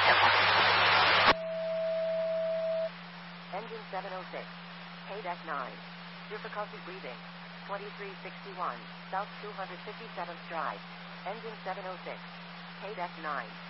Engine 706. KDEC 9. Difficulty breathing. 2361. South 257th Drive. Engine 706. KDEC 9.